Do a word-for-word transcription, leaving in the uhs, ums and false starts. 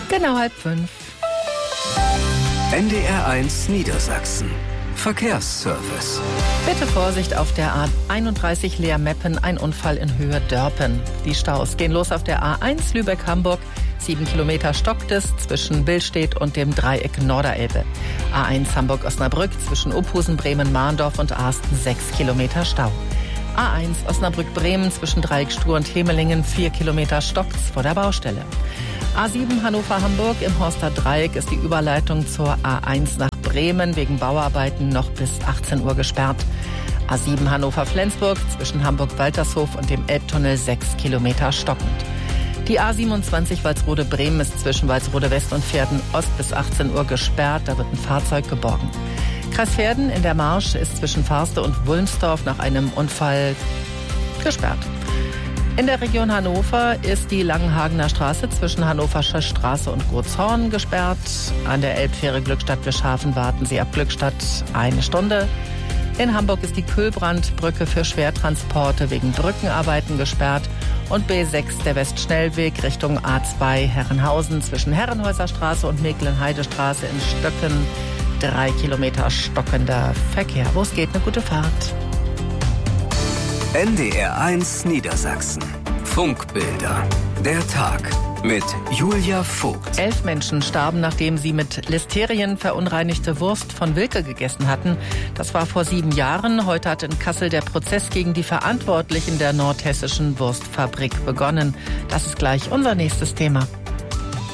Genau halb fünf. N D R eins Niedersachsen. Verkehrsservice. Bitte Vorsicht auf der A einunddreißig Leer-Meppen, ein Unfall in Höhe Dörpen. Die Staus gehen los auf der A eins Lübeck-Hamburg. Sieben Kilometer stockt es zwischen Billstedt und dem Dreieck Norderelbe. A eins Hamburg-Osnabrück zwischen Uphusen, Bremen, Mahndorf und Arsten sechs Kilometer Stau. A eins Osnabrück-Bremen zwischen Dreieck Stur und Hemelingen vier Kilometer stockt's vor der Baustelle. A sieben Hannover-Hamburg im Horster Dreieck ist die Überleitung zur A eins nach Bremen wegen Bauarbeiten noch bis achtzehn Uhr gesperrt. A sieben Hannover-Flensburg zwischen Hamburg-Waltershof und dem Elbtunnel sechs Kilometer stockend. Die A siebenundzwanzig Walsrode-Bremen ist zwischen Walsrode West und Verden Ost bis achtzehn Uhr gesperrt. Da wird ein Fahrzeug geborgen. Kreis Verden in der Marsch ist zwischen Farste und Wulmsdorf nach einem Unfall gesperrt. In der Region Hannover ist die Langenhagener Straße zwischen Hannoverscher Straße und Gurtshorn gesperrt. An der Elbfähre Glückstadt-Wischhafen warten Sie ab Glückstadt eine Stunde. In Hamburg ist die Kühlbrandbrücke für Schwertransporte wegen Brückenarbeiten gesperrt. Und B sechs, der Westschnellweg Richtung A zwei Herrenhausen zwischen Herrenhäuser Straße und Mecklenheidestraße in Stöcken. Drei Kilometer stockender Verkehr. Wo es geht, eine gute Fahrt. N D R eins Niedersachsen. Funkbilder. Der Tag mit Julia Vogt. Elf Menschen starben, nachdem sie mit Listerien verunreinigte Wurst von Wilke gegessen hatten. Das war vor sieben Jahren. Heute hat in Kassel der Prozess gegen die Verantwortlichen der nordhessischen Wurstfabrik begonnen. Das ist gleich unser nächstes Thema.